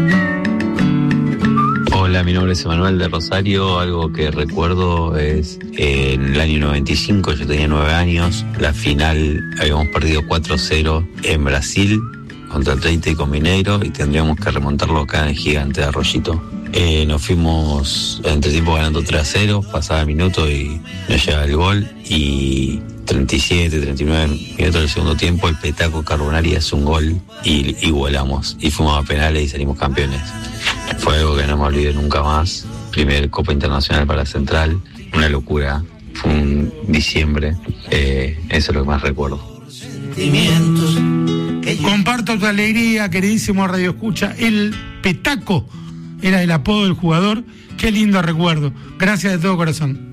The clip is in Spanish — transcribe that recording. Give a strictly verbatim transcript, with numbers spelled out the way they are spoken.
Hola, mi nombre es Emanuel de Rosario. Algo que recuerdo es eh, en el año noventa y cinco, yo tenía nueve años, la final habíamos perdido cuatro cero en Brasil contra el Atlético Mineiro y tendríamos que remontarlo acá en el Gigante de Arroyito. Eh, nos fuimos en entretiempo ganando tres a cero, pasaba el minuto y nos llegaba el gol, y treinta y siete, treinta y nueve minutos del segundo tiempo el Petaco Carbonari hace un gol y igualamos y fuimos a penales y salimos campeones. Fue algo que no me olvidé nunca más. Primer Copa Internacional para Central, una locura. Fue un diciembre, eh, eso es lo que más recuerdo. Comparto tu alegría, queridísimo Radio Escucha. El Petaco era el apodo del jugador. Qué lindo recuerdo. Gracias de todo corazón.